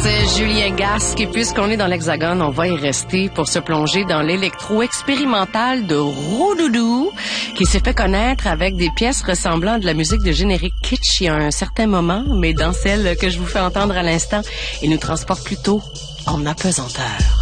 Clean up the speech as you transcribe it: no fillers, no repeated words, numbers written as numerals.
C'est Julien Gasque et puisqu'on est dans l'Hexagone, on va y rester pour se plonger dans l'électro-expérimental de Roudoudou qui s'est fait connaître avec des pièces ressemblant à de la musique de générique kitsch il y a un certain moment, mais dans celle que je vous fais entendre à l'instant, il nous transporte plutôt en apesanteur.